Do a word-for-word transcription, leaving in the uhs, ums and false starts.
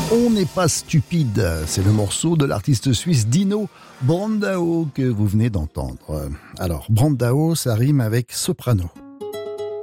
On n'est pas stupide, c'est le morceau de l'artiste suisse Dino Brandao que vous venez d'entendre. Alors, Brandao, ça rime avec soprano.